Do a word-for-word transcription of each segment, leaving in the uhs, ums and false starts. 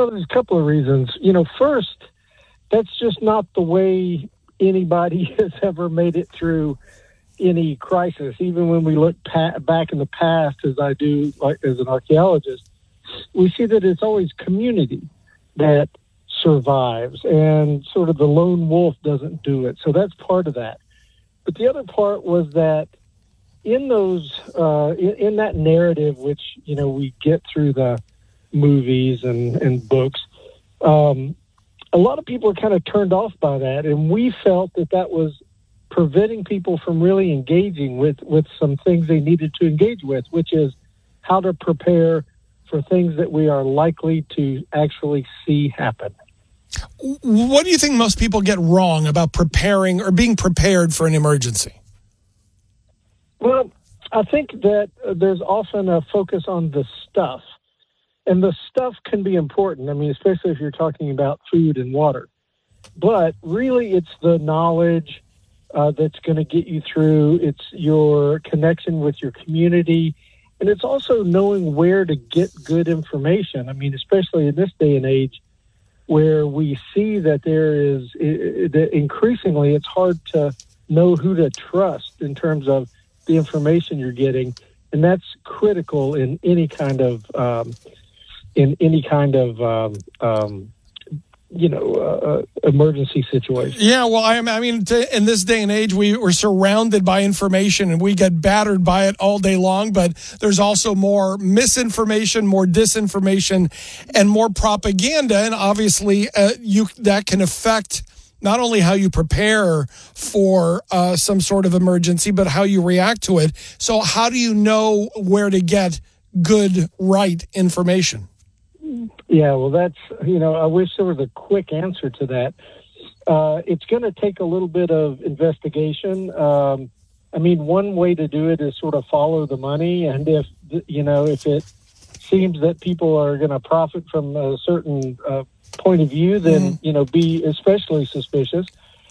Well, there's a couple of reasons. You know, first, that's just not the way anybody has ever made it through any crisis. Even when we look pa- back in the past, as I do like, as an archaeologist, we see that it's always community that survives, and sort of the lone wolf doesn't do it. So that's part of that. But the other part was that in those, uh, in, in that narrative, which, you know, we get through the movies and, and books, um, a lot of people are kind of turned off by that. And we felt that that was preventing people from really engaging with, with some things they needed to engage with, which is how to prepare for things that we are likely to actually see happen. What do you think most people get wrong about preparing or being prepared for an emergency? Well, I think that there's often a focus on the stuff, and the stuff can be important. I mean, especially if you're talking about food and water, but really it's the knowledge uh, that's going to get you through. It's your connection with your community, and it's also knowing where to get good information. I mean, especially in this day and age, where we see that there is that increasingly it's hard to know who to trust in terms of the information you're getting, and that's critical in any kind of um, in any kind of um, um, you know uh, emergency situation. Yeah, well, I, I mean, to, in this day and age, we we're surrounded by information, and we get battered by it all day long. But there's also more misinformation, more disinformation, and more propaganda, and obviously, uh, you that can affect not only how you prepare for uh, some sort of emergency, but how you react to it. So, how do you know where to get good, right information? Yeah, well, that's, you know, I wish there was a quick answer to that. Uh, it's going to take a little bit of investigation. Um, I mean, one way to do it is sort of follow the money. And if, you know, if it seems that people are going to profit from a certain uh, point of view, then, mm-hmm. you know, be especially suspicious.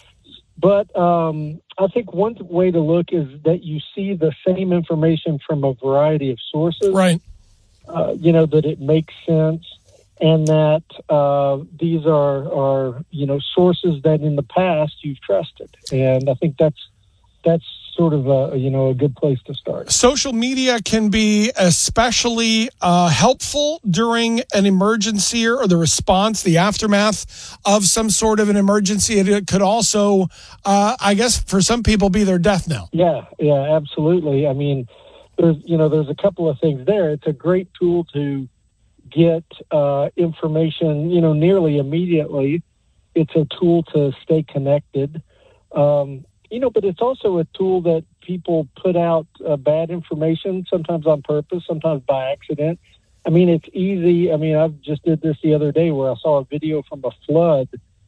But um, I think one way to look is that you see the same information from a variety of sources. Right. Uh, you know, that it makes sense, and that uh, these are, are, you know, sources that in the past you've trusted. And I think that's that's sort of a, you know, a good place to start. Social media can be especially uh, helpful during an emergency or the response, the aftermath of some sort of an emergency. It could also, uh, I guess, for some people be their death knell. Yeah, yeah, absolutely. I mean, there's, you know, there's a couple of things there. It's a great tool to get uh, information, you know, nearly immediately. It's a tool to stay connected, um, you know, but it's also a tool that people put out uh, bad information, sometimes on purpose, sometimes by accident. I mean, it's easy. I mean, I just did this the other day where I saw a video from a flood,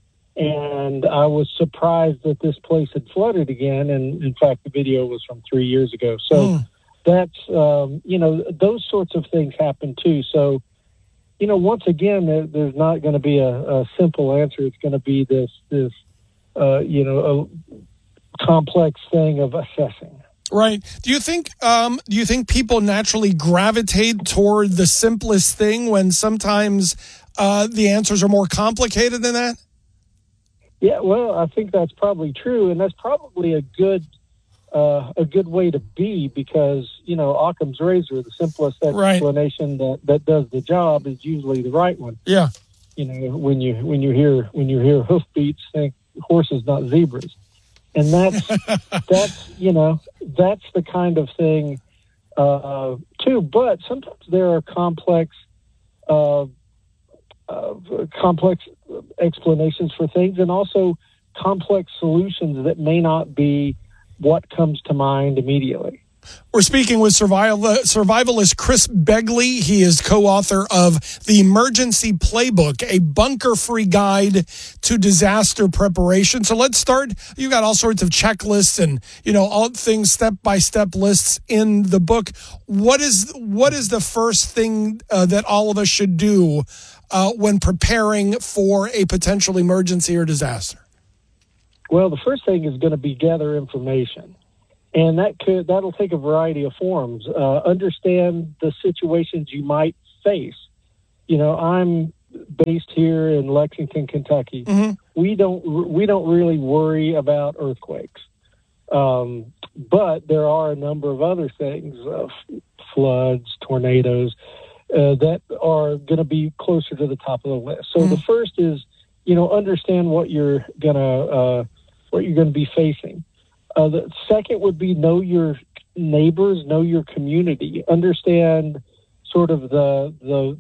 and I was surprised that this place had flooded again. And in fact, the video was from three years ago. So, mm. That's, um, you know, those sorts of things happen too. So, you know, once again, there, there's not going to be a, a simple answer. It's going to be this, this, uh, you know, a complex thing of assessing. Right. Do you think, um, do you think people naturally gravitate toward the simplest thing when sometimes uh, the answers are more complicated than that? Yeah, well, I think that's probably true. And that's probably a good, Uh, a good way to be, because, you know, Occam's razor, the simplest explanation right. that, that does the job is usually the right one. Yeah. You know, when you when you hear when you hear hoofbeats, think horses, not zebras. And that's that's you know, that's the kind of thing uh, too. But sometimes there are complex uh, uh, complex explanations for things, and also complex solutions that may not be what comes to mind immediately. We're speaking with survival, survivalist Chris Begley. He is co-author of The Emergency Playbook, a bunker-free guide to disaster preparation. So let's start. You got all sorts of checklists and, you know, all things step-by-step lists in the book. What is what is the first thing uh, that all of us should do uh, when preparing for a potential emergency or disaster? Well, the first thing is going to be gather information, and that could that'll take a variety of forms. Uh, understand the situations you might face. You know, I'm based here in Lexington, Kentucky, mm-hmm. we don't we don't really worry about earthquakes, um, but there are a number of other things, uh, floods, tornadoes, uh, that are going to be closer to the top of the list. So mm-hmm. the first is, you know, understand what you're gonna uh, what you're going to be facing. Uh, the second would be know your neighbors, know your community, understand sort of the the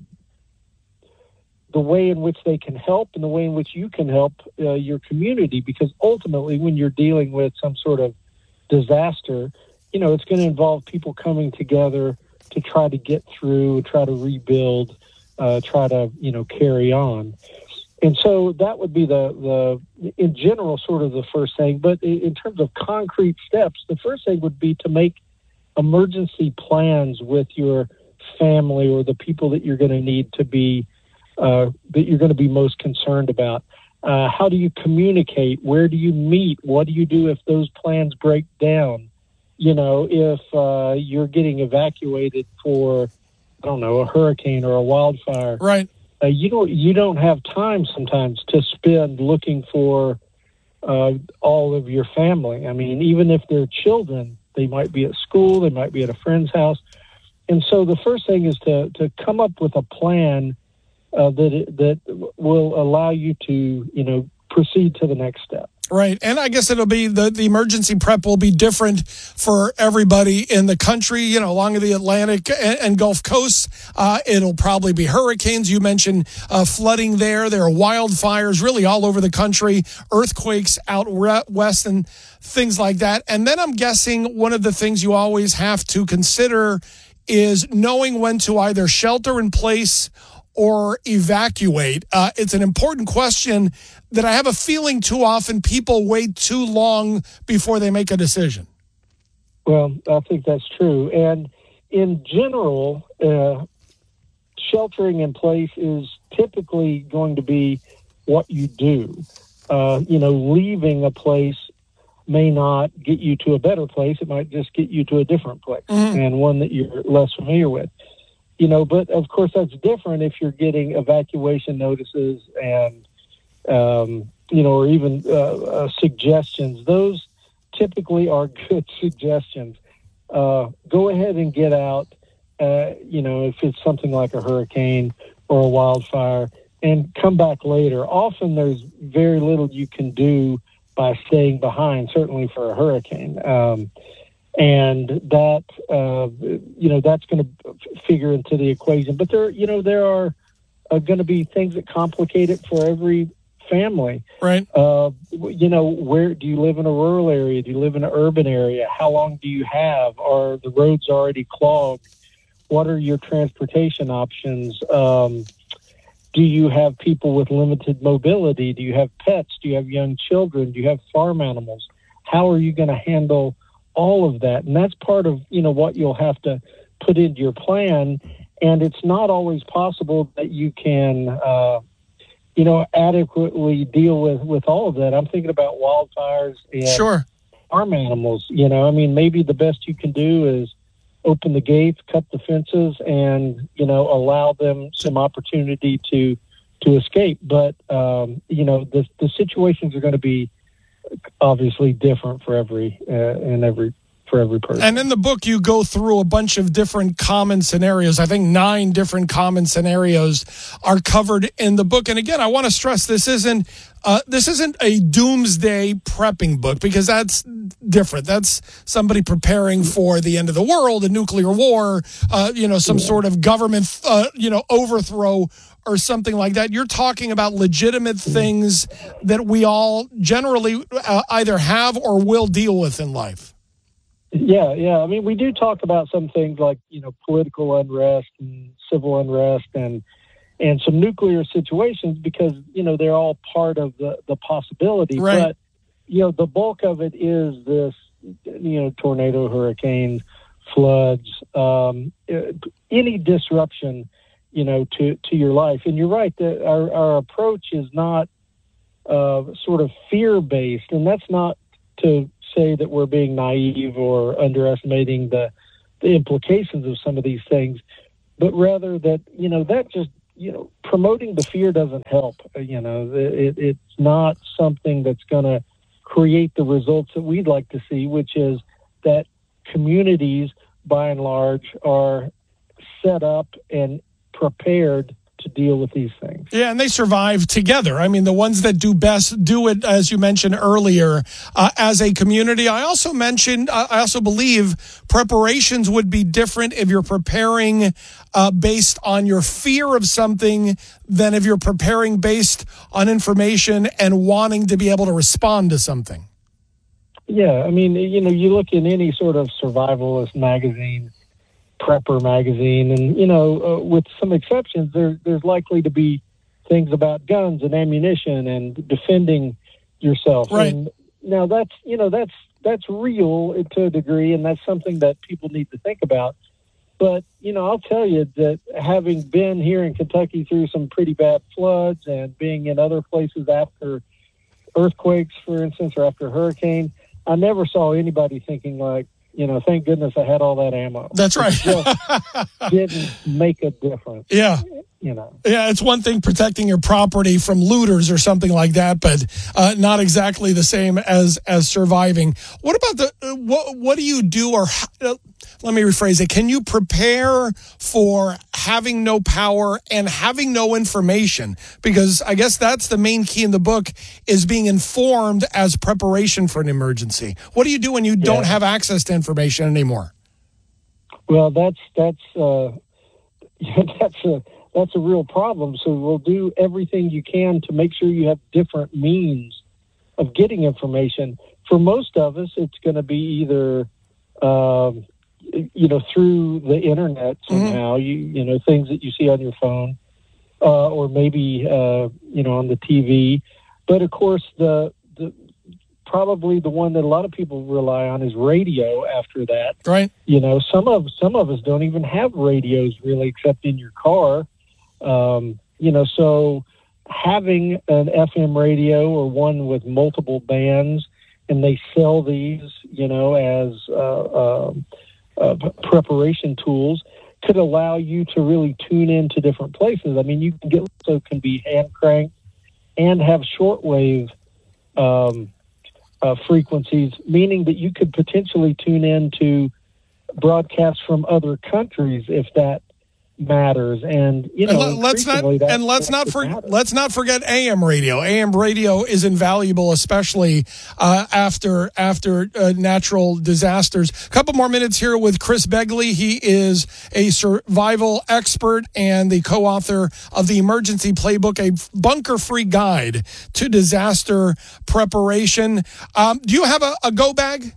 the way in which they can help and the way in which you can help uh, your community, because ultimately when you're dealing with some sort of disaster, you know, it's going to involve people coming together to try to get through, try to rebuild, uh, try to, you know, carry on. And so that would be the, the, in general, sort of the first thing. But in terms of concrete steps, the first thing would be to make emergency plans with your family or the people that you're going to need to be, uh, that you're going to be most concerned about. Uh, how do you communicate? Where do you meet? What do you do if those plans break down? You know, if uh, you're getting evacuated for, I don't know, a hurricane or a wildfire. Right. Uh, you don't you don't have time sometimes to spend looking for uh, all of your family. I mean, even if they're children, they might be at school, they might be at a friend's house. And so the first thing is to, to come up with a plan uh, that that will allow you to, you know, proceed to the next step. Right. And I guess it'll be the, the emergency prep will be different for everybody in the country, you know, along the Atlantic and, and Gulf Coast. Uh, it'll probably be hurricanes. You mentioned uh, flooding there. There are wildfires really all over the country, earthquakes out west and things like that. And then I'm guessing one of the things you always have to consider is knowing when to either shelter in place or evacuate. Uh, it's an important question that I have a feeling too often people wait too long before they make a decision. Well, I think that's true. And in general, uh, sheltering in place is typically going to be what you do. Uh, you know, leaving a place may not get you to a better place. It might just get you to a different place mm-hmm. and one that you're less familiar with. You know, but of course that's different if you're getting evacuation notices and, um, you know, or even uh, uh, suggestions. Those typically are good suggestions. Uh, go ahead and get out, uh, you know, if it's something like a hurricane or a wildfire, and come back later. Often there's very little you can do by staying behind, certainly for a hurricane. Um And that, uh, you know, that's going to figure into the equation. But there, you know, there are uh, going to be things that complicate it for every family. Right. Uh, you know, where do you live in a rural area? Do you live in an urban area? How long do you have? Are the roads already clogged? What are your transportation options? Um, do you have people with limited mobility? Do you have pets? Do you have young children? Do you have farm animals? How are you going to handle all of that? And that's part of, you know, what you'll have to put into your plan. And it's not always possible that you can, uh, you know, adequately deal with, with all of that. I'm thinking about wildfires and sure. farm animals. You know, I mean, maybe the best you can do is open the gates, cut the fences, and, you know, allow them some opportunity to, to escape. But, um, you know, the, the situations are going to be obviously different for every uh, and every for every person. And in the book, you go through a bunch of different common scenarios. I think nine different common scenarios are covered in the book. And again, I want to stress this isn't uh, this isn't a doomsday prepping book, because that's different. That's somebody preparing for the end of the world, a nuclear war, uh, you know, some yeah. sort of government, uh, you know, overthrow or something like that. You're talking about legitimate things that we all generally uh, either have or will deal with in life. Yeah, yeah. I mean, we do talk about some things like, you know, political unrest and civil unrest and and some nuclear situations, because, you know, they're all part of the, the possibility. Right. But, you know, the bulk of it is this, you know, tornado, hurricanes, floods, um, any disruption, you know, to, to your life. And you're right, that our, our approach is not uh, sort of fear-based, and that's not to say that we're being naive or underestimating the, the implications of some of these things, but rather that, you know, that just you know, promoting the fear doesn't help. You know, it, it's not something that's going to create the results that we'd like to see, which is that communities, by and large, are set up and prepared to deal with these things. Yeah, and they survive together. I mean, the ones that do best do it, as you mentioned earlier, uh, as a community. I also mentioned, uh, I also believe preparations would be different if you're preparing uh, based on your fear of something than if you're preparing based on information and wanting to be able to respond to something. Yeah, I mean, you know, you look in any sort of survivalist magazine, prepper magazine, and, you know, uh, with some exceptions, there, there's likely to be things about guns and ammunition and defending yourself. Right. And now that's, you know, that's, that's real to a degree, and that's something that people need to think about. But, you know, I'll tell you that having been here in Kentucky through some pretty bad floods and being in other places after earthquakes, for instance, or after a hurricane, I never saw anybody thinking like, you know, thank goodness I had all that ammo. That's right. It just didn't make a difference. Yeah. You know. Yeah, it's one thing protecting your property from looters or something like that, but uh, not exactly the same as as surviving. What about the uh, what? What do you do? Or uh, let me rephrase it. Can you prepare for having no power and having no information? Because I guess that's the main key in the book, is being informed as preparation for an emergency. What do you do when you don't Yeah. have access to information anymore? Well, that's that's uh, that's a that's a real problem. So we'll do everything you can to make sure you have different means of getting information. For most of us, it's going to be either um, you know through the internet somehow. Mm-hmm. You you know things that you see on your phone, uh, or maybe uh, you know on the T V. But of course, the the probably the one that a lot of people rely on is radio after that. Right. You know, some of some of us don't even have radios really except in your car. Um, you know, so having an F M radio or one with multiple bands, and they sell these, you know, as uh, uh, uh, preparation tools, could allow you to really tune into different places. I mean, you can get, so it can be hand cranked and have shortwave um Uh, frequencies, meaning that you could potentially tune in to broadcasts from other countries if that matters. And you know, and let's not that, and let's not for, let's not forget A M radio. A M radio is invaluable, especially uh, after after uh, natural disasters. A couple more minutes here with Chris Begley. He is a survival expert and the co-author of the Emergency Playbook, a bunker-free guide to disaster preparation. Um, do you have a, a go bag?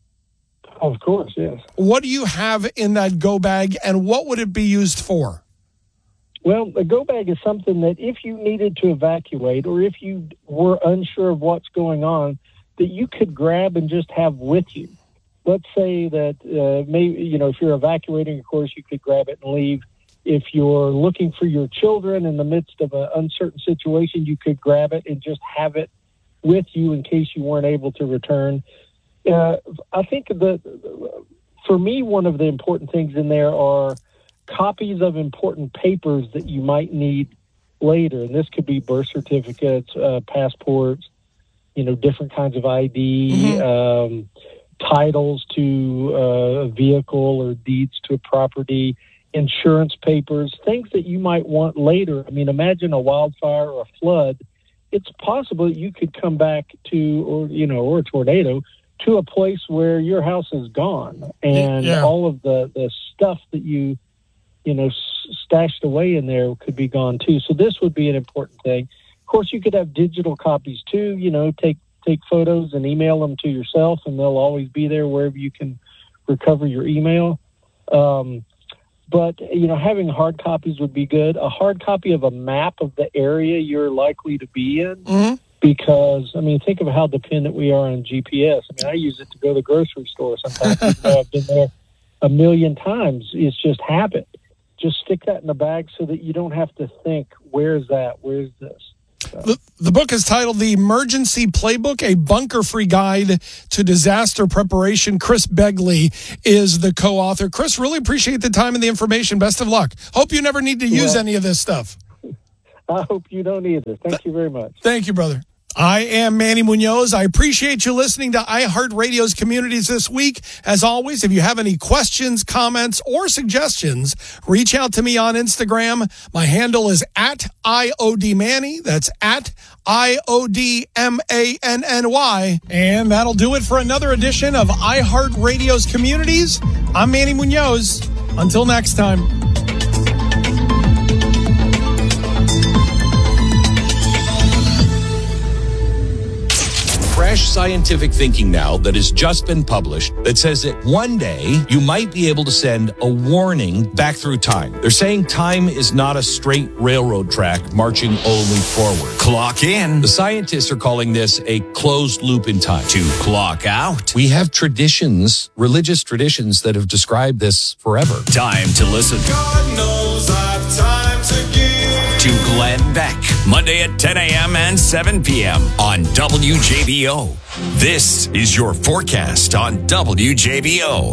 Of course, yes. What do you have in that go bag, and what would it be used for? Well, a go bag is something that if you needed to evacuate or if you were unsure of what's going on, that you could grab and just have with you. Let's say that uh, maybe, you know, if you're evacuating, of course, you could grab it and leave. If you're looking for your children in the midst of an uncertain situation, you could grab it and just have it with you in case you weren't able to return. Uh, I think that for me, one of the important things in there are copies of important papers that you might need later. And this could be birth certificates, uh, passports, you know, different kinds of I D, mm-hmm. um, titles to uh, a vehicle or deeds to a property, insurance papers, things that you might want later. I mean, imagine a wildfire or a flood. It's possible that you could come back to, or, you know, or a tornado, to a place where your house is gone and yeah. all of the, the stuff that you, you know, s- stashed away in there could be gone too. So this would be an important thing. Of course, you could have digital copies too, you know, take, take photos and email them to yourself, and they'll always be there wherever you can recover your email. Um, but, you know, having hard copies would be good. A hard copy of a map of the area you're likely to be in. Mm-hmm. Because, I mean, think of how dependent we are on G P S. I mean, I use it to go to the grocery store sometimes, even though I've been there a million times. It's just habit. Just stick that in the bag so that you don't have to think, where's that? Where's this? So. The, the book is titled The Emergency Playbook, a bunker-free guide to disaster preparation. Chris Begley is the co-author. Chris, really appreciate the time and the information. Best of luck. Hope you never need to use well, any of this stuff. I hope you don't either. Thank you very much. Thank you, brother. I am Manny Munoz. I appreciate you listening to iHeartRadio's Communities this week. As always, if you have any questions, comments, or suggestions, reach out to me on Instagram. My handle is at I O D Manny. That's at I O D M A N N Y. And that'll do it for another edition of iHeartRadio's Communities. I'm Manny Munoz. Until next time. Fresh scientific thinking now that has just been published that says that one day you might be able to send a warning back through time. They're saying time is not a straight railroad track marching only forward. Clock in. The scientists are calling this a closed loop in time. To clock out. We have traditions, religious traditions that have described this forever. Time to listen. God knows I've time to give. To Glenn Beck, Monday at ten a.m. and seven p.m. on W J B O. This is your forecast on W J B O.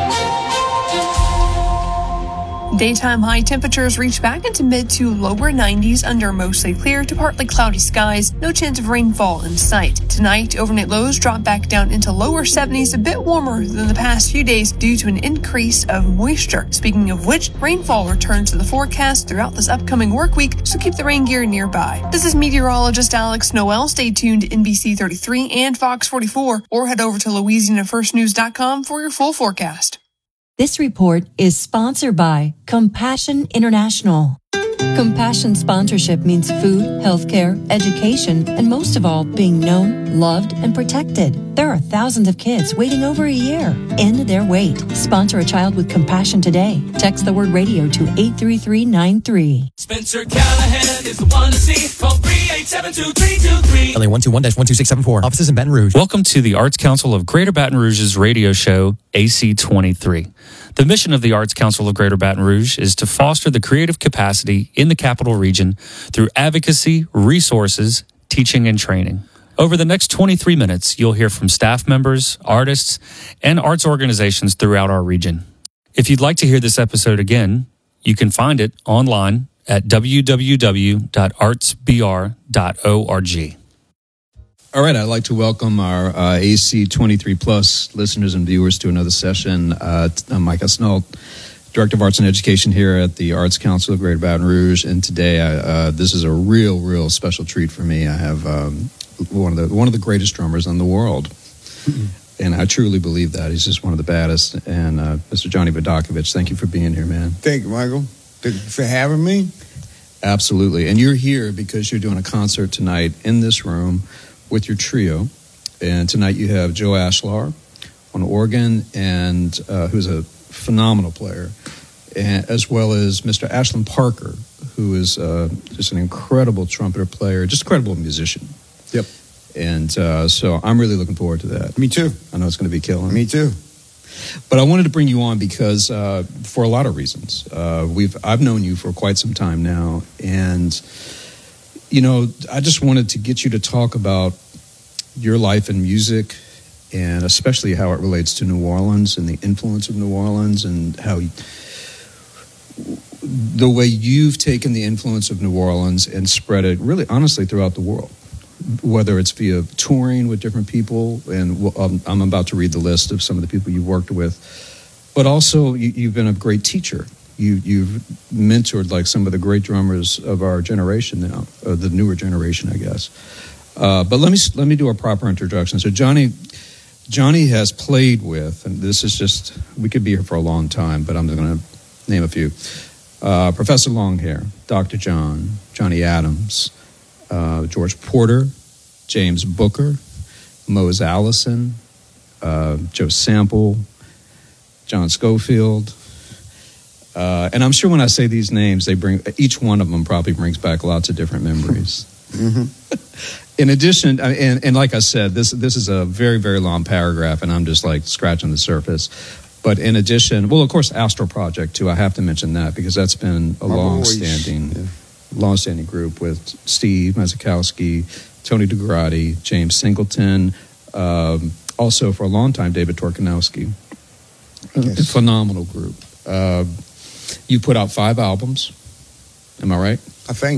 Daytime high temperatures reach back into mid to lower nineties under mostly clear to partly cloudy skies. No chance of rainfall in sight. Tonight, overnight lows drop back down into lower seventies, a bit warmer than the past few days due to an increase of moisture. Speaking of which, rainfall returns to the forecast throughout this upcoming work week, so keep the rain gear nearby. This is meteorologist Alex Noel. Stay tuned to N B C thirty-three and Fox forty-four, or head over to Louisiana First News dot com for your full forecast. This report is sponsored by Compassion International. Compassion sponsorship means food, healthcare, education, and most of all, being known, loved, and protected. There are thousands of kids waiting over a year. End their wait. Sponsor a child with compassion today. Text the word radio to eight three three nine three. Spencer Callahan is the one to see. Call three eight seven two three two three. L A one two one dash one two six seven four. Offices in Baton Rouge. Welcome to the Arts Council of Greater Baton Rouge's radio show, A C twenty-three. The mission of the Arts Council of Greater Baton Rouge is to foster the creative capacity in the capital region through advocacy, resources, teaching, and training. Over the next twenty-three minutes, you'll hear from staff members, artists, and arts organizations throughout our region. If you'd like to hear this episode again, you can find it online at w w w dot arts b r dot org. All right, I'd like to welcome our uh, A C twenty-three plus listeners and viewers to another session. Uh, I'm Mike Esnault, Director of Arts and Education here at the Arts Council of Greater Baton Rouge, and today I, uh, this is a real, real special treat for me. I have um, one of the one of the greatest drummers in the world, mm-hmm. and I truly believe that. He's just one of the baddest. And uh, Mister Johnny Vodakovich, thank you for being here, man. Thank you, Michael. Thank you for having me. Absolutely, and you're here because you're doing a concert tonight in this room with your trio, and tonight you have Joe Ashlar on organ, and uh, who's a phenomenal player, and, as well as Mister Ashland Parker, who is uh, just an incredible trumpeter player, just a incredible musician. Yep. And uh, so I'm really looking forward to that. Me too. I know it's going to be killing. Me too. But I wanted to bring you on because uh, for a lot of reasons. Uh, we've I've known you for quite some time now, and you know, I just wanted to get you to talk about your life in music, and especially how it relates to New Orleans and the influence of New Orleans, and how the way you've taken the influence of New Orleans and spread it really honestly throughout the world, whether it's via touring with different people, and um, I'm about to read the list of some of the people you've worked with, but also you, you've been a great teacher. You, you've mentored like some of the great drummers of our generation now, uh, the newer generation, I guess. Uh, but let me let me do a proper introduction. So Johnny, Johnny has played with, and this is just, we could be here for a long time, but I'm going to name a few. Uh, Professor Longhair, Doctor John, Johnny Adams, uh, George Porter, James Booker, Mose Allison, uh, Joe Sample, John Schofield. Uh, and I'm sure when I say these names, they bring each one of them probably brings back lots of different memories. Mm-hmm. In addition, and, and like I said, this this is a very, very long paragraph, and I'm just like scratching the surface. But in addition, well, of course, Astro Project, too. I have to mention that because that's been a long-standing, yeah. long-standing group with Steve Mazikowski, Tony DeGrati, James Singleton, um, also for a long time, David Torkanowski. Yes. A phenomenal group. Uh, you put out five albums. Am I right? I think.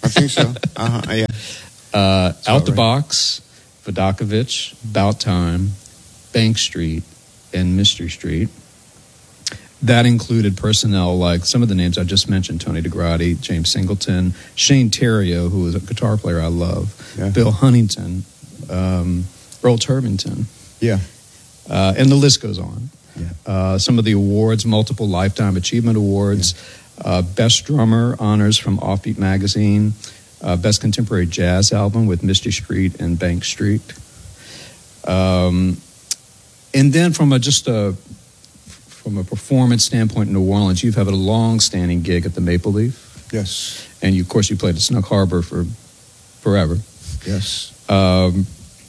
I think so. Uh-huh, yeah. Uh, Out the right. Box, Vodakovich, About Time, Bank Street, and Mystery Street. That included personnel like some of the names I just mentioned, Tony DeGrati, James Singleton, Shane Terrio, who was a guitar player I love, Yeah. Bill Huntington, um, Earl Turbington, Yeah. uh, and the list goes on. Yeah. Uh, some of the awards, multiple Lifetime Achievement Awards, uh, Best Drummer honors from Offbeat Magazine, uh, Best Contemporary Jazz Album with Mystery Street and Bank Street. Um, and then from a just a from a performance standpoint in New Orleans, you've had a long-standing gig at the Maple Leaf. Yes. And you, of course, you played at Snug Harbor for forever. Yes. Um,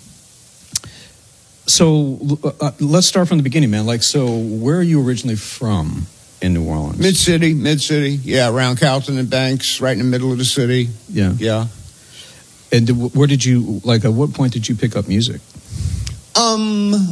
so uh, let's start from the beginning, man. Like, so where are you originally from in New Orleans? Mid city, mid city. Yeah, around Carlton and Banks, right in the middle of the city. Yeah. Yeah. And did, where did you, like, at what point did you pick up music? Um.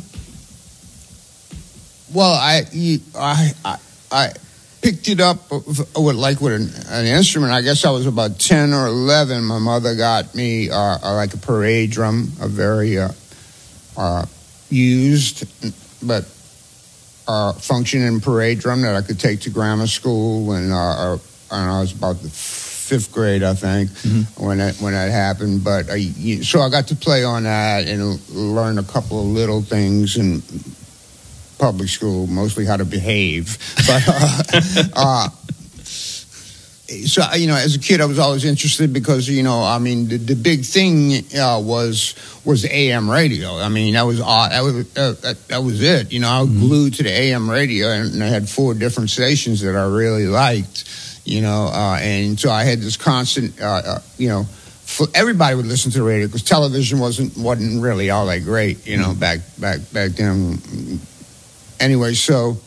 Well, I I I, I picked it up with, like with an, an instrument. I guess I was about ten or eleven. My mother got me uh, uh, like a parade drum, a very uh, uh, used but uh, functioning parade drum that I could take to grammar school when uh, uh, and I was about the fifth grade, I think, mm-hmm. when that when that happened. But I, so I got to play on that and learn a couple of little things in public school, mostly how to behave. But uh, uh, so you know, as a kid, I was always interested because you know, I mean, the, the big thing uh, was was A M radio. I mean, that was uh, that was uh, that, that was it. You know, I was mm-hmm. glued to the A M radio, and I had four different stations that I really liked. You know, uh, and so I had this constant, uh, uh, you know, for, everybody would listen to the radio because television wasn't wasn't really all that great. You know, mm-hmm. back back back then. Anyway, so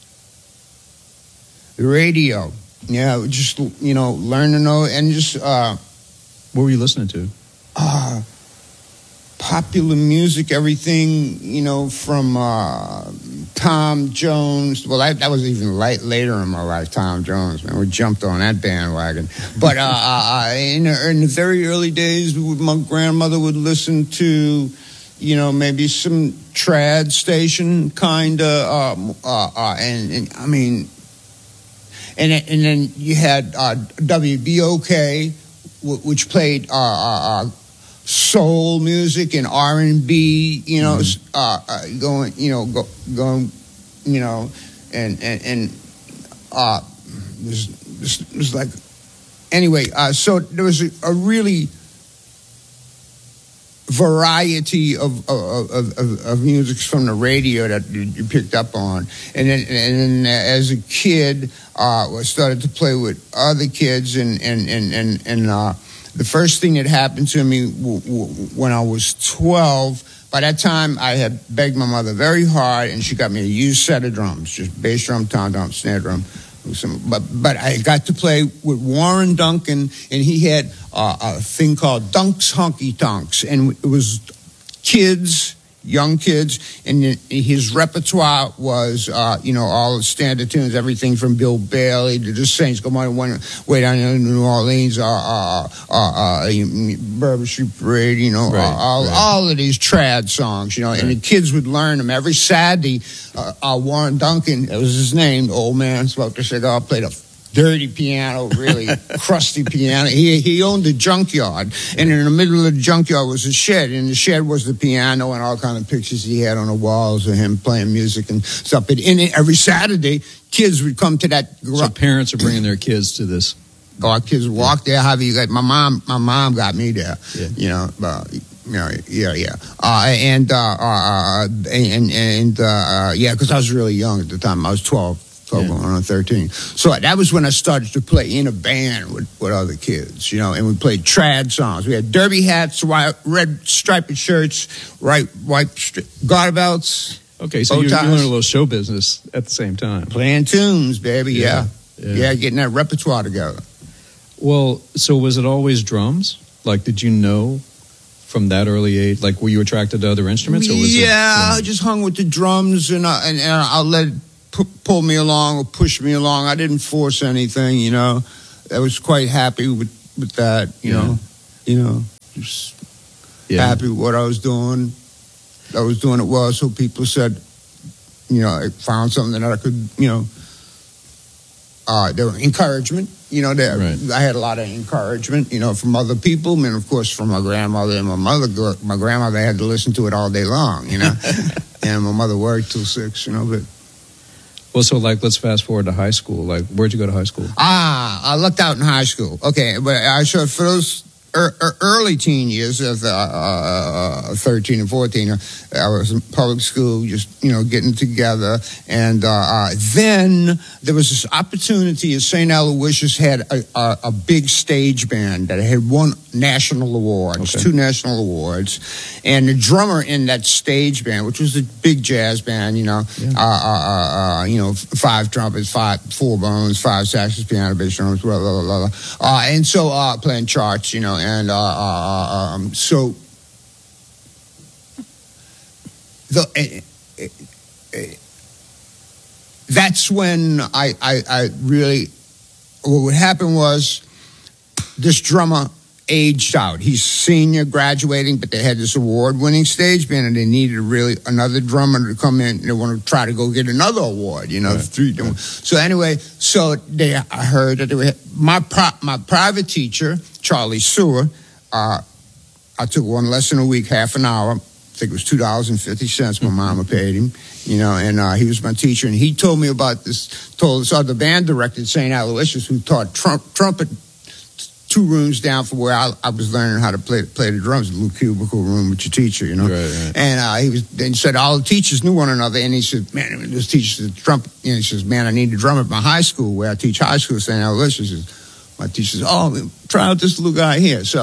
the radio, yeah, just, you know, learn to know and just... Uh, what were you listening to? Uh, popular music, everything, you know, from uh, Tom Jones. Well, that, that was even light, later in my life, Tom Jones, man. We jumped on that bandwagon. But uh, uh, in, the, in the very early days, my grandmother would listen to... you know, maybe some trad station kind of, um, uh, uh, and, and I mean, and and then you had uh, W B O K, w- which played uh, uh, uh, soul music and R and B, you know, mm-hmm. uh, uh, going, you know, go, going, you know, and and and uh, there's, there's, there's like, anyway, uh, so there was a, a really variety of of, of of of music from the radio that you picked up on, and then and then as a kid, uh, I started to play with other kids, and and and and, and uh, the first thing that happened to me w- w- when I was twelve. By that time, I had begged my mother very hard, and she got me a used set of drums, just bass drum, tom drum, snare drum. Some, but but I got to play with Warren Duncan, and he had uh, a thing called Dunks Honky Tonks, and it was kids, young kids, and his repertoire was uh, you know, all the standard tunes, everything from Bill Bailey to the Saints Go On One Way Down in New Orleans, uh, uh, uh, uh, Bourbon Street Parade, you know, right, all, right. all of these trad songs, you know, right. and the kids would learn them every Saturday. Uh, uh, Warren Duncan, that was his name, the old man, smoked a cigar, played a dirty piano, really crusty piano. He he owned a junkyard, and in the middle of the junkyard was a shed, and the shed was the piano and all kind of pictures he had on the walls of him playing music and stuff. But in it, every Saturday, kids would come to that. So parents are bringing their kids to this. Oh, our kids would walk there. How you got my mom? My mom got me there. Yeah. You know. Uh, You know, yeah, yeah, uh, and, uh, uh, and and uh, yeah, because I was really young at the time. I was twelve, twelve yeah. going on thirteen. So that was when I started to play in a band with, with other kids, you know, and we played trad songs. We had derby hats, white, red striped shirts, right, white stri- garter belts. Okay, so you were doing a little show business at the same time. Playing tunes, baby, yeah. Yeah, yeah. yeah getting that repertoire together. Well, so was it always drums? Like, did you know from that early age, like, were you attracted to other instruments? Or was yeah, it, I just hung with the drums, and I, and, and I'll let it pu- pull me along or push me along. I didn't force anything, you know. I was quite happy with with that, you Yeah. know, you know, just Yeah. happy with what I was doing. I was doing it well, so people said, you know, I found something that I could, you know, uh, there were encouragement, you know, there, Right. I had a lot of encouragement, you know, from other people, and of course from my grandmother and my mother. My grandmother had to listen to it all day long, you know, and my mother worked till six, you know, but. Well, so like, let's fast forward to high school. Like, where'd you go to high school? Ah, I lucked out in high school. Okay, but I so for those er, er, early teen years of uh, uh, thirteen and fourteen, uh, I was in public school, just you know, getting together, and uh, uh, then there was this opportunity at Saint Aloysius had a, a, a big stage band that had won national awards, Okay. two national awards, and the drummer in that stage band, which was a big jazz band, you know, Yeah. uh, uh, uh, uh, you know, f- five trumpets, five four bones, five saxes, piano, bass drums, blah blah blah blah, uh, and so uh, playing charts, you know, and uh, uh, um, so the. Uh, uh, uh, that's when I, I, I really, what would happen was this drummer aged out. He's senior, graduating, but they had this award-winning stage band, and they needed really another drummer to come in. They want to try to go get another award, you know. Right. Three, so anyway, so they, I heard that they were, my pro, my private teacher, Charlie Sewer, uh, I took one lesson a week, half an hour. I think it was two dollars and fifty cents. My mama paid him, you know, and uh, he was my teacher. And he told me about this, told us other band director at Saint Aloysius who taught trump, trumpet two rooms down from where I, I was learning how to play play the drums, a little cubicle room with your teacher, you know. Right, right. And uh, he was then said all the teachers knew one another. And he said, man, this teacher said, trumpet, you know, he says, man, I need to drum at my high school where I teach high school at Saint Aloysius. He says, my teacher says, oh, try out this little guy here. So uh,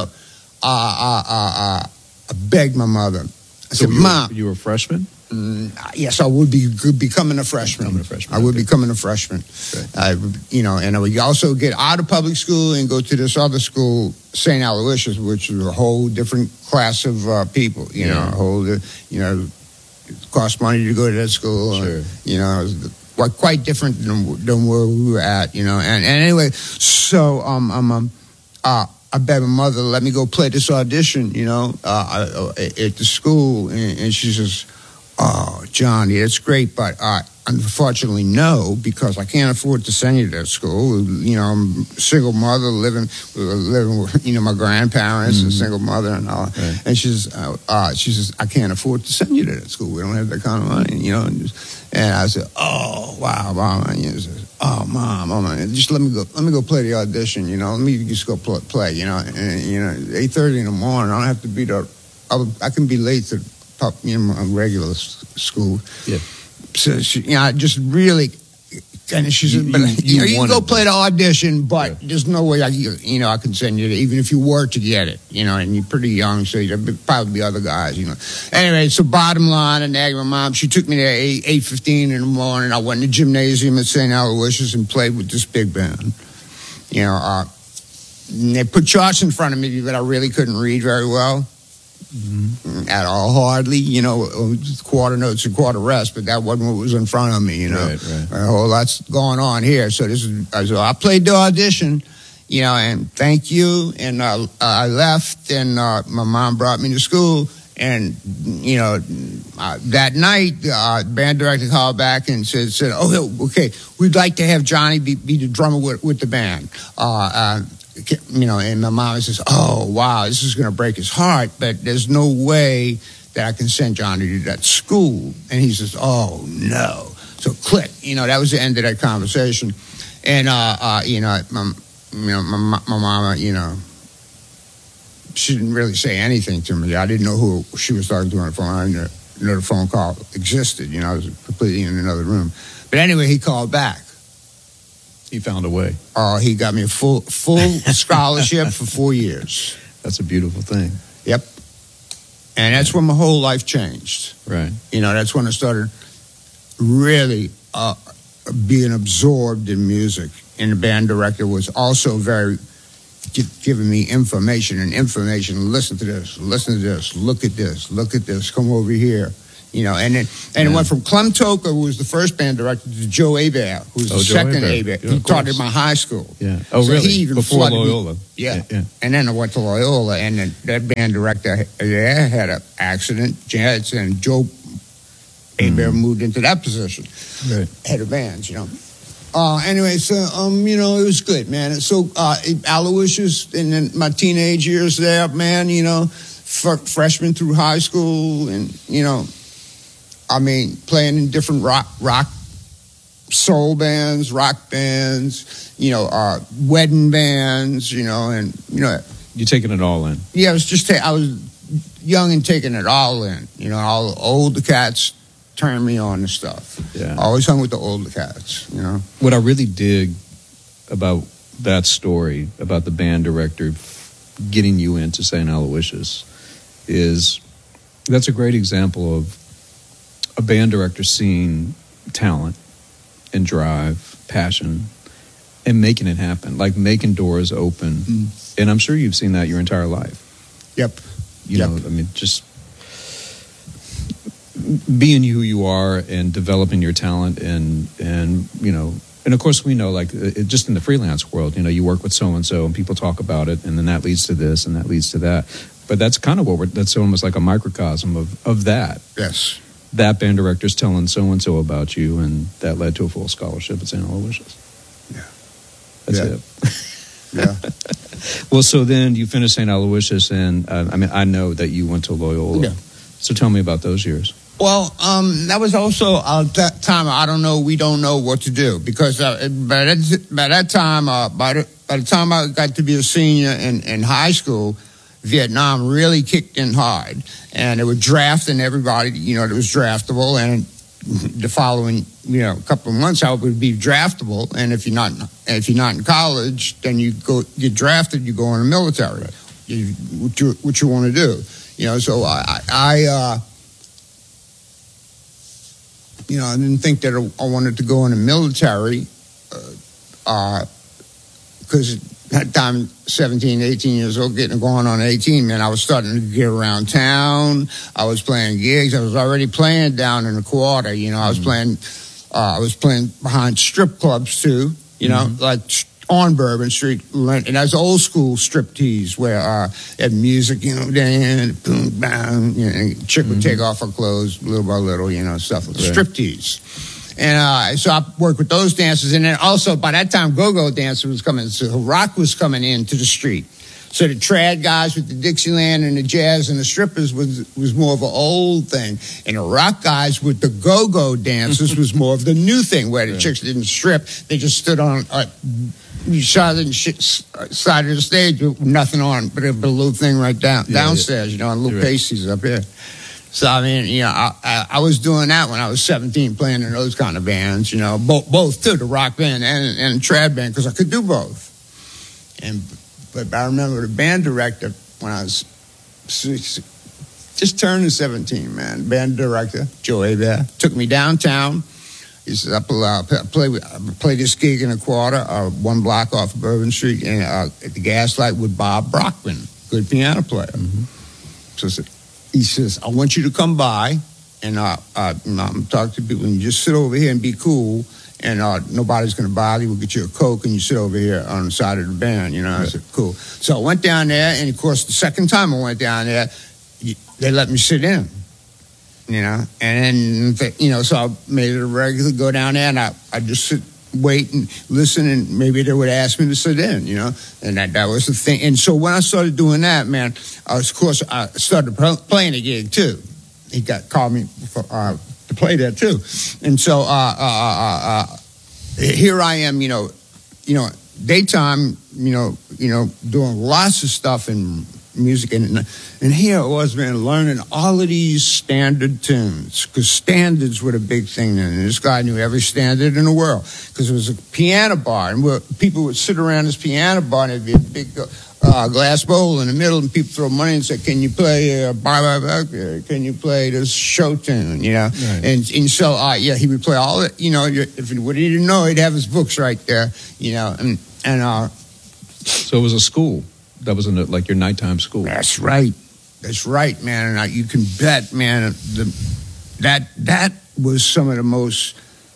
uh, uh, uh, I begged my mother. I So said, you were- Mom. you were a freshman? Mm, yes, I would be becoming a freshman. Becoming a freshman, I would okay. becoming a freshman. I, would- you know, and I would also get out of public school and go to this other school, Saint Aloysius, which is a whole different class of uh, people. You know, Yeah. a whole, di- you know, it cost money to go to that school. Sure. You know, it was quite quite different than, than where we were at. You know, and, and anyway, so um um um uh. I begged my mother to let me go play this audition, you know, uh, uh, at the school. And, and she says, oh, Johnny, that's great, but uh, unfortunately, no, because I can't afford to send you to that school. You know, I'm a single mother living, living with, you know, my grandparents, Mm-hmm. a single mother and all. Right. And she says, uh, uh, she says, I can't afford to send you to that school. We don't have that kind of money, you know. And, just, and I said, oh, wow, mom. And you know, says, oh, mom, mom, just let me go, let me go play the audition, you know. Let me just go play, play you know. And, you know, eight thirty in the morning, I don't have to be there. I, would, I can be late to pop, you know, my regular s- school. Yeah. So she, you know, I just really, and she said, You- but you- you, you know, you can wanted go to. play the audition, but Yeah. there's no way I, you know, I can send you to, even if you were to get it, you know, and you're pretty young, so there'd be- probably be other guys, you know. Anyway, so bottom line, I nagged my mom. She took me there at eight, eight fifteen in the morning. I went to the gymnasium at Saint Aloysius and played with this big band. You know, uh, and they put charts in front of me, but I really couldn't read very well. Mm-hmm. At all, hardly, you know, quarter notes and quarter rest, but that wasn't what was in front of me, you know. Right, right. A whole lot's going on here. So this is, so I played the audition, you know, and thank you. And uh, I left, and uh, my mom brought me to school. And, you know, uh, that night, uh, band director called back and said, said oh, okay, we'd like to have Johnny be, be the drummer with, with the band. Uh, uh, you know, and my mom says, oh, wow, this is going to break his heart, but there's no way that I can send Johnny to that school. And he says, oh, no. So click, you know, that was the end of that conversation. And, uh, uh, you know, my, you know, my, my mama, you know, she didn't really say anything to me. I didn't know who she was talking to on the phone. I didn't know the phone call existed. You know, I was completely in another room. But anyway, he called back. He found a way. Oh, he got me a full full scholarship for four years. That's a beautiful thing. Yep. And that's when my whole life changed. Right. You know, that's when I started really uh, being absorbed in music. And the band director was also very gi- giving me information and information. Listen to this, listen to this, look at this, look at this, come over here. You know, and it, and Yeah. it went from Clem Toker, who was the first band director, to Joe Hebert, who was Oh, the Joe second Hebert. Hebert. Yeah, he of taught course. at my high school. Yeah. Oh, So really? he even Before flooded me- Loyola. Yeah. Yeah, yeah. And then I went to Loyola, and then that band director there had an accident. Jets and Joe Hebert moved into that position, Right. head of bands, you know. Uh, anyway, so, um, you know, it was good, man. And so, uh, Aloysius, in then my teenage years there, man, you know, f- freshman through high school, and, you know, I mean, playing in different rock, rock, soul bands, rock bands, you know, uh, wedding bands, you know, and, you know, You're taking it all in. yeah, I was just, ta- I was young and taking it all in, you know, all the older cats turned me on to stuff. Yeah. I always hung with the older cats, you know. What I really dig about that story, about the band director getting you into Saint Aloysius, is that's a great example of a band director seeing talent and drive, passion, and making it happen, like making doors open. Mm. And I'm sure you've seen that your entire life. Yep. You Yep. know, I mean, just being who you are and developing your talent, and and you know, and of course we know, like it, just in the freelance world, you know, you work with so and so, and people talk about it, and then that leads to this, and that leads to that. But that's kind of what we're. That's almost like a microcosm of of that. Yes. That band director's telling so and so about you, and that led to a full scholarship at Saint Aloysius. Yeah. That's Yeah. it. Yeah. Well, so then you finished Saint Aloysius, and uh, I mean, I know that you went to Loyola. Yeah. So tell me about those years. Well, um, that was also uh, that time. I don't know. We don't know what to do because uh, by that by that time, uh, by the by the time I got to be a senior in, in high school, Vietnam really kicked in hard, and they were drafting everybody. You know, that was draftable, and the following, you know, couple of months, I would be draftable. And if you're not, if you're not in college, then you go get drafted. You go in the military. Right. You, what you what you want to do? You know, so I I. Uh, You know, I didn't think that I wanted to go in the military because uh, uh, at that time, seventeen, eighteen years old, getting going on eighteen, man, I was starting to get around town. I was playing gigs. I was already playing down in the quarter. You know, I was mm-hmm. playing, uh, I was playing behind strip clubs too, you know, mm-hmm. like on Bourbon Street. And that's old school striptease where uh, had music, you know, dan, boom, bang, you know, and chick would mm-hmm. take off her clothes little by little, you know, stuff like right. striptease. And uh, so I worked with those dancers. And then also by that time, go-go dancer was coming. So rock was coming into the street. So the trad guys with the Dixieland and the jazz and the strippers was was more of an old thing. And the rock guys with the go-go dancers was more of the new thing where the yeah. chicks didn't strip. They just stood on uh, you saw the side of the stage with nothing on, but a little thing right down yeah, downstairs, yeah. you know, and little right. pasties up here. So, I mean, you know, I, I, I was doing that when I was seventeen, playing in those kind of bands, you know, both, both too, the rock band and, and the trad band, because I could do both. And But I remember the band director when I was six, just turning seventeen, man. Band director, Joe Hebert, took me downtown. He said, I play, I play, I play this gig in a quarter, uh, one block off of Bourbon Street, and uh, at the Gaslight with Bob Brockman, good piano player. Mm-hmm. So I said, he says, I want you to come by and uh, uh, I'm talking to people, and you just sit over here and be cool, and uh, nobody's going to bother you. We'll get you a Coke, and you sit over here on the side of the band, you know. Right. I said, cool. So I went down there, and of course, the second time I went down there, they let me sit in, you know. And then, you know, so I made it a regular, go down there, and I, I just sit, wait and listen, and maybe they would ask me to sit in, you know. And that, that was the thing. And so when I started doing that, man, I was, of course, I started playing a gig, too. He got called me for, uh, to play there, too. And so uh, uh, uh, uh, here I am, you know, you know, daytime, you know, you know, doing lots of stuff in music. And, and here I was, man, learning all of these standard tunes, because standards were the big thing then. And this guy knew every standard in the world, because it was a piano bar. And where people would sit around this piano bar, and there'd be a big uh, glass bowl in the middle, and people throw money and say, can you play uh, blah, blah, blah, can you play this show tune, you know? Right. And, and so, uh, yeah, he would play all it, you know, if he, what he didn't know, he'd have his books right there, you know, and, and uh, so it was a school. That was in the, like your nighttime school. That's right. That's right, man. And I, you can bet, man, the that that was some of the most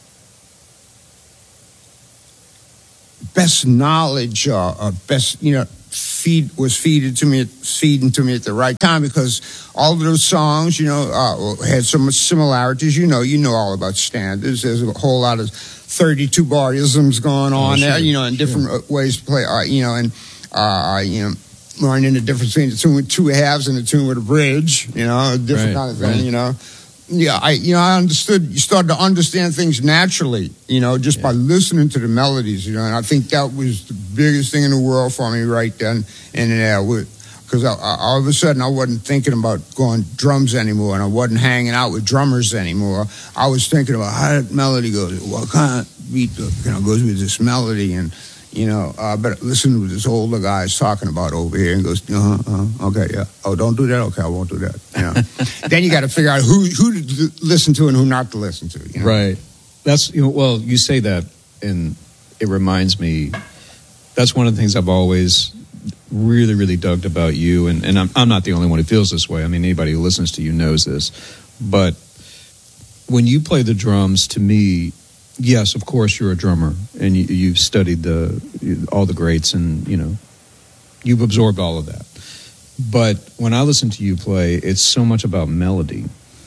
best knowledge, uh, uh, best you know, feed was feeded to me, feeding to me at the right time, because all of those songs, you know, uh, had so much similarities. You know, you know all about standards. There's a whole lot of thirty-two bar isms going on oh, sure, there, you know, and different sure. ways to play, uh, you know, and uh, you know, learning the difference between a tune with two halves and a tune with a bridge, you know, a different right, kind of thing, right. you know. Yeah, I you know I understood. You started to understand things naturally, you know, just yeah. by listening to the melodies, you know. And I think that was the biggest thing in the world for me right then and there, because all of a sudden I wasn't thinking about going drums anymore, and I wasn't hanging out with drummers anymore. I was thinking about how that melody goes, what kind of beat you know goes with this melody, and you know, uh, but listen to this older guy's talking about over here, and goes, uh-huh, uh-huh, okay, yeah. Oh, don't do that? Okay, I won't do that. You know? Then you got to figure out who who to listen to and who not to listen to. You know? Right. That's, you know, well, you say that, and it reminds me, that's one of the things I've always really, really dug about you, and, and I'm, I'm not the only one who feels this way. I mean, anybody who listens to you knows this. But when you play the drums, to me, yes, of course, you're a drummer, and you, you've studied the all the greats, and you know you've absorbed all of that. But when I listen to you play, it's so much about melody,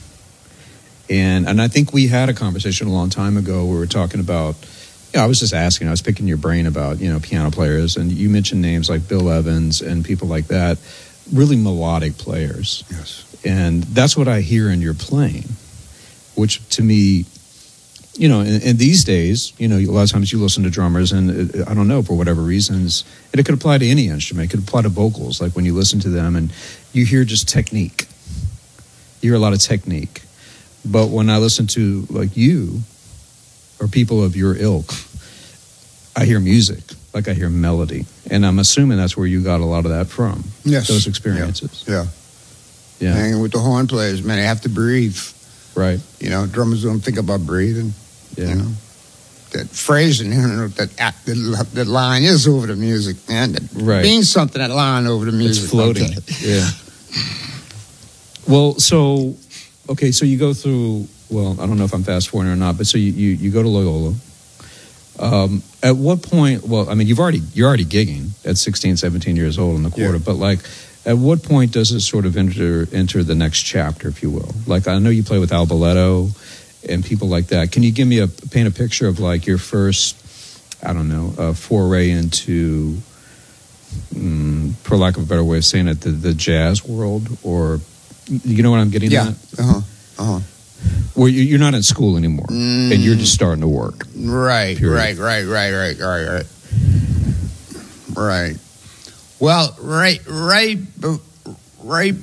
and and I think we had a conversation a long time ago where we were talking about. You know, I was just asking, I was picking your brain about you know piano players, and you mentioned names like Bill Evans and people like that, really melodic players. Yes, and that's what I hear in your playing, which to me. You know, and, and these days, you know, a lot of times you listen to drummers, and uh, I don't know, for whatever reasons, and it could apply to any instrument. It could apply to vocals, like when you listen to them and you hear just technique. You hear a lot of technique. But when I listen to, like, you or people of your ilk, I hear music, like I hear melody. And I'm assuming that's where you got a lot of that from. Yes. Those experiences. Yeah. Yeah. yeah. Hanging with the horn players, man, they have to breathe. Right. You know, drummers don't think about breathing. Yeah. You know, that phrasing, you know, that, that that line is over the music, man. That right. means something, that line over the music. It's floating. Okay. Yeah. Well, so, okay, so you go through, well, I don't know if I'm fast forwarding or not, but so you, you, you go to Loyola. Um, at what point, well, I mean, you've already, you're already gigging at sixteen, seventeen years old in the quarter, yeah. but like, at what point does it sort of enter enter the next chapter, if you will? Like, I know you play with Al Boletto and people like that. Can you give me a paint a picture of like your first, I don't know, uh, foray into, um, for lack of a better way of saying it, the, the jazz world, or you know what I'm getting yeah. at? Yeah. Uh huh. Uh huh. Where you're not in school anymore, mm. and you're just starting to work. Right. Period. Right. Right. Right. Right. Right. Right. Right. Well, right. Right. Right.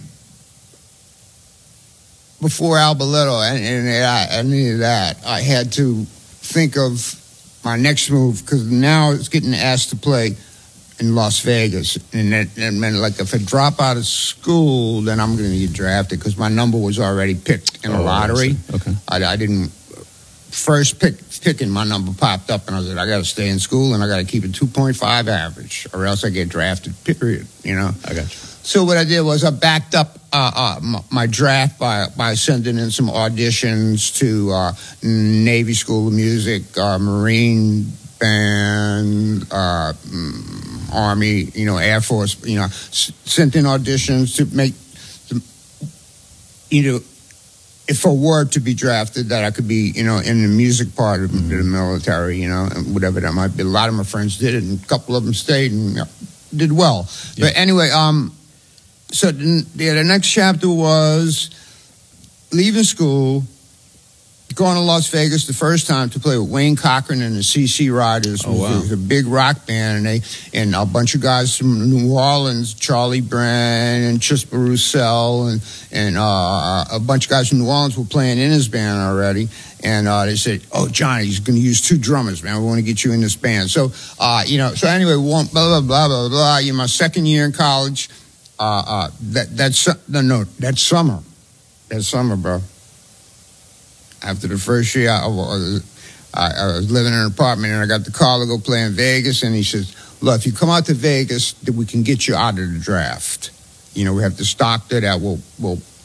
Before Al Boletto and, and any of that, I had to think of my next move, because now it's getting asked to play in Las Vegas. And that, that meant, like, if I drop out of school, then I'm going to get drafted, because my number was already picked in a oh, lottery. I okay. I, I didn't, first pick, picking, my number popped up, and I said, I got to stay in school, and I got to keep a two point five average, or else I get drafted, period, you know? I got you. So what I did was I backed up uh, uh, my, my draft by by sending in some auditions to uh, Navy School of Music, uh, Marine Band, uh, Army, you know, Air Force. You know, s- sent in auditions to make, the, you know, if for word to be drafted, that I could be, you know, in the music part of mm-hmm. the military, you know, and whatever that might be. A lot of my friends did it, and a couple of them stayed and you know, did well. Yeah. But anyway, um. So the, the next chapter was leaving school, going to Las Vegas the first time to play with Wayne Cochran and the C C Riders. Oh, wow. It was a big rock band, and they and a bunch of guys from New Orleans, Charlie Brand and Chispa Roussel, and and uh, a bunch of guys from New Orleans were playing in his band already. And uh, they said, "Oh, Johnny, he's going to use two drummers, man. We want to get you in this band." So, uh, you know, so anyway, one, blah blah blah blah blah. You know, my second year in college. Uh, uh, that that's no, no, that summer, that summer, bro. After the first year, I, I, I was living in an apartment, and I got the call to go play in Vegas. And he says, "Look, if you come out to Vegas, then we can get you out of the draft. You know, we have to stock that. We'll we'll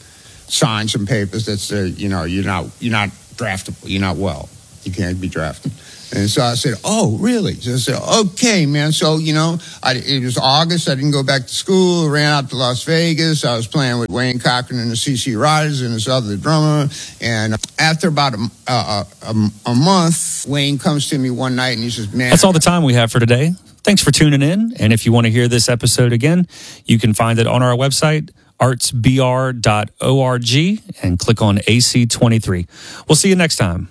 sign some papers that say, you know, you're not you're not draftable, you're not well, you can't be drafted. And so I said, oh, really? So I said, okay, man. So, you know, I, it was August. I didn't go back to school. Ran out to Las Vegas. I was playing with Wayne Cochran and the C C Riders and this other drummer. And after about a, a, a, a month, Wayne comes to me one night and he says, man. That's all the time we have for today. Thanks for tuning in. And if you want to hear this episode again, you can find it on our website, arts b r dot org, and click on A C twenty-three. We'll see you next time.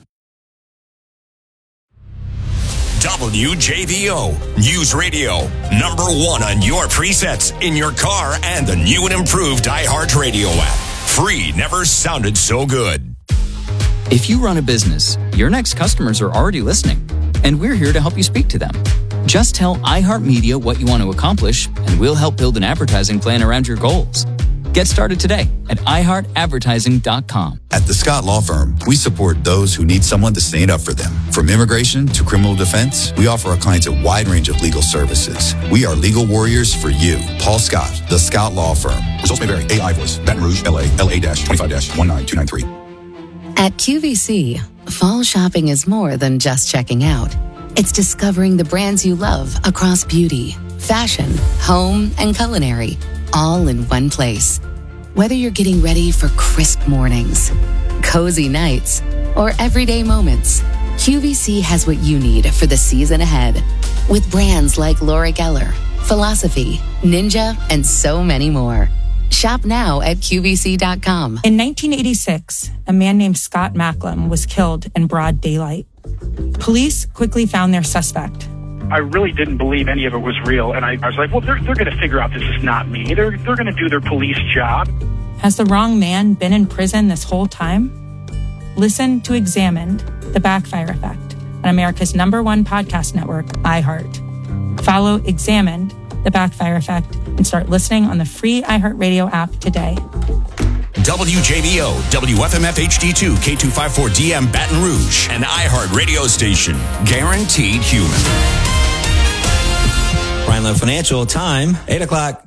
W J V O News Radio, number one on your presets in your car and the new and improved iHeartRadio app. Free never sounded so good. If you run a business, your next customers are already listening, and we're here to help you speak to them. Just tell iHeartMedia what you want to accomplish, and we'll help build an advertising plan around your goals. Get started today at i heart advertising dot com. At the Scott Law Firm, we support those who need someone to stand up for them. From immigration to criminal defense, we offer our clients a wide range of legal services. We are legal warriors for you. Paul Scott, the Scott Law Firm. Results may vary. A I Voice, Baton Rouge, L A, L A twenty-five one nine two nine three. At Q V C, fall shopping is more than just checking out. It's discovering the brands you love across beauty, fashion, home, and culinary, all in one place. Whether you're getting ready for crisp mornings, cozy nights, or everyday moments, Q V C has what you need for the season ahead. With brands like Laura Geller, Philosophy, Ninja, and so many more. Shop now at Q V C dot com. In nineteen eighty-six, a man named Scott Macklem was killed in broad daylight. Police quickly found their suspect. I really didn't believe any of it was real, and I, I was like, well, they're, they're going to figure out this is not me. They're, they're going to do their police job. Has the wrong man been in prison this whole time? Listen to Examined, The Backfire Effect, on America's number one podcast network, iHeart. Follow Examined, The Backfire Effect, and start listening on the free iHeartRadio app today. W J V O, W F M F H D two, K two fifty-four D M Baton Rouge, an iHeart radio station. Guaranteed human. Rhineland Financial, time, eight o'clock.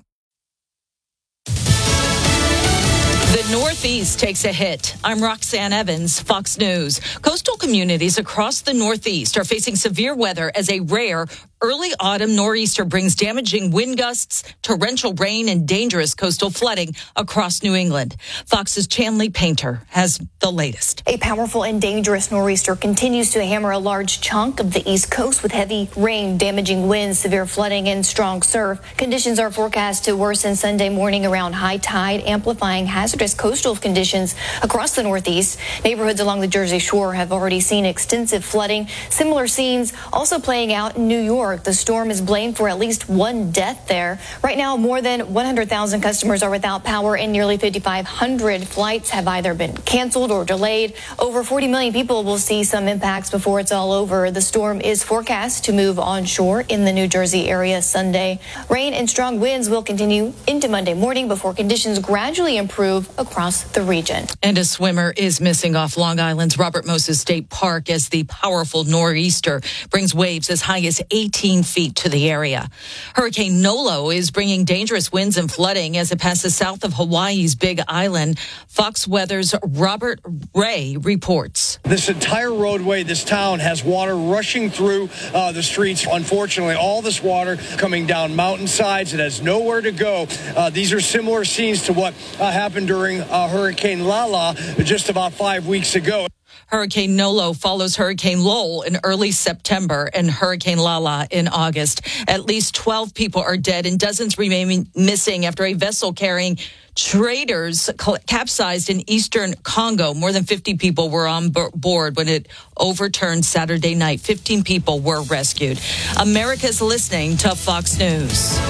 The Northeast takes a hit. I'm Roxanne Evans, Fox News. Coastal communities across the Northeast are facing severe weather as a rare early autumn nor'easter brings damaging wind gusts, torrential rain, and dangerous coastal flooding across New England. Fox's Chanley Painter has the latest. A powerful and dangerous nor'easter continues to hammer a large chunk of the East Coast with heavy rain, damaging winds, severe flooding, and strong surf. Conditions are forecast to worsen Sunday morning around high tide, amplifying hazardous coastal conditions across the Northeast. Neighborhoods along the Jersey Shore have already seen extensive flooding. Similar scenes also playing out in New York. The storm is blamed for at least one death there. Right now, more than one hundred thousand customers are without power, and nearly fifty-five hundred flights have either been canceled or delayed. Over forty million people will see some impacts before it's all over. The storm is forecast to move onshore in the New Jersey area Sunday. Rain and strong winds will continue into Monday morning before conditions gradually improve across the region. And a swimmer is missing off Long Island's Robert Moses State Park as the powerful nor'easter brings waves as high as eighteen feet to the area. Hurricane Nolo is bringing dangerous winds and flooding as it passes south of Hawaii's Big Island. Fox Weather's Robert Ray reports. This entire roadway, this town has water rushing through uh, the streets. Unfortunately, all this water coming down mountainsides. It has nowhere to go. Uh, these are similar scenes to what uh, happened during uh, Hurricane Lala just about five weeks ago. Hurricane Nolo follows Hurricane Lowell in early September and Hurricane Lala in August. At least twelve people are dead and dozens remain missing after a vessel carrying traders capsized in eastern Congo. More than fifty people were on board when it overturned Saturday night. fifteen people were rescued. America's listening to Fox News.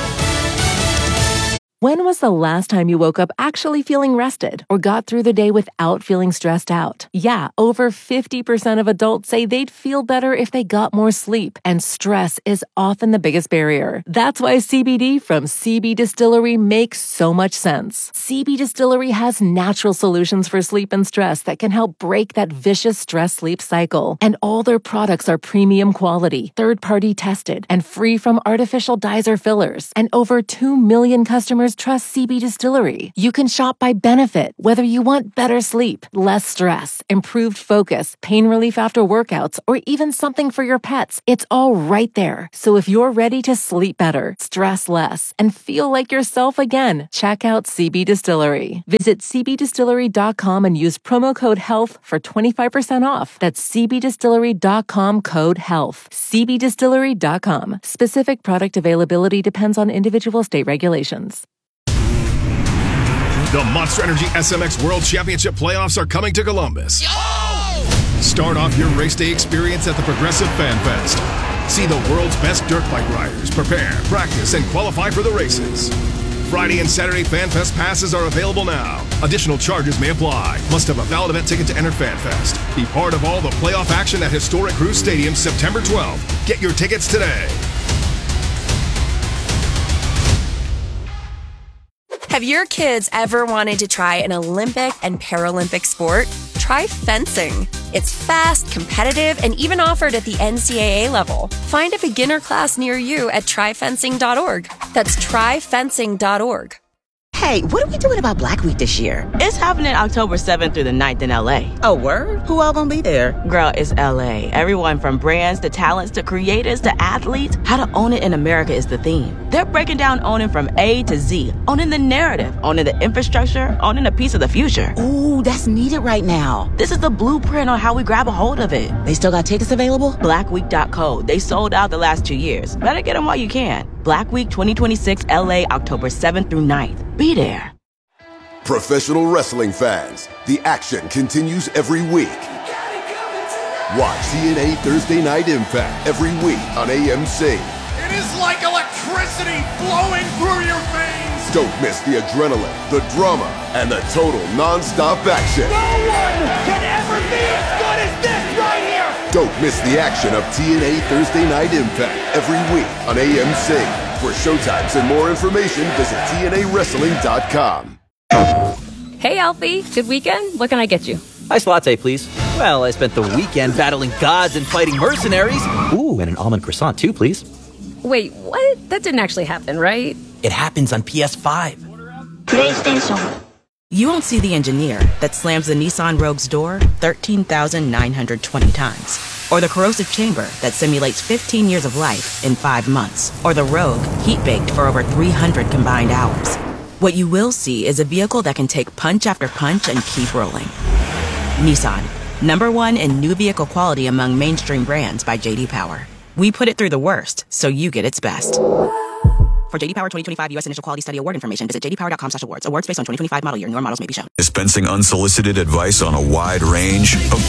When was the last time you woke up actually feeling rested or got through the day without feeling stressed out? Yeah, over fifty percent of adults say they'd feel better if they got more sleep, and stress is often the biggest barrier. That's why C B D from C B Distillery makes so much sense. C B Distillery has natural solutions for sleep and stress that can help break that vicious stress-sleep cycle. And all their products are premium quality, third-party tested, and free from artificial dyes or fillers. And over two million customers customers trust C B Distillery. You can shop by benefit, whether you want better sleep, less stress, improved focus, pain relief after workouts, or even something for your pets. It's all right there. So if you're ready to sleep better, stress less, and feel like yourself again, check out C B Distillery. Visit c b distillery dot com and use promo code HEALTH for twenty-five percent off. That's c b distillery dot com code HEALTH. c b distillery dot com. Specific product availability depends on individual state regulations. The Monster Energy S M X World Championship playoffs are coming to Columbus. Yo! Start off your race day experience at the Progressive Fan Fest. See the world's best dirt bike riders prepare, practice, and qualify for the races. Friday and Saturday Fan Fest passes are available now. Additional charges may apply. Must have a valid event ticket to enter Fan Fest. Be part of all the playoff action at historic Cruise Stadium September twelfth. Get your tickets today. Have your kids ever wanted to try an Olympic and Paralympic sport? Try fencing. It's fast, competitive, and even offered at the N C double A level. Find a beginner class near you at try fencing dot org. That's try fencing dot org. Hey, what are we doing about Black Week this year? It's happening October seventh through the ninth in L A. Oh, word? Who all gonna be there? Girl, it's L A. Everyone from brands to talents to creators to athletes. How to own it in America is the theme. They're breaking down owning from A to Z. Owning the narrative, owning the infrastructure, owning a piece of the future. Ooh, that's needed right now. This is the blueprint on how we grab a hold of it. They still got tickets available? black week dot co. They sold out the last two years. Better get them while you can. Black Week twenty twenty-six L A, October seventh through ninth. Be there. Professional wrestling fans, the action continues every week. Watch T N A Thursday Night Impact every week on A M C. It is like electricity flowing through your veins. Don't miss the adrenaline, the drama, and the total non-stop action. No one can ever be as good as this right here. Don't miss the action of T N A Thursday Night Impact every week on A M C. For showtimes and more information, visit T N A wrestling dot com. Hey, Alfie. Good weekend? What can I get you? Iced latte, please. Well, I spent the weekend battling gods and fighting mercenaries. Ooh, and an almond croissant, too, please. Wait, what? That didn't actually happen, right? It happens on P S five. PlayStation. You won't see the engineer that slams the Nissan Rogue's door thirteen thousand nine hundred twenty times. Or the corrosive chamber that simulates fifteen years of life in five months. Or the Rogue heat-baked for over three hundred combined hours. What you will see is a vehicle that can take punch after punch and keep rolling. Nissan, number one in new vehicle quality among mainstream brands by J D Power. We put it through the worst, so you get its best. For J D Power twenty twenty-five U S Initial Quality Study Award information, visit j d power dot com slash awards. Awards based on twenty twenty-five model year. Newer models may be shown. Dispensing unsolicited advice on a wide range of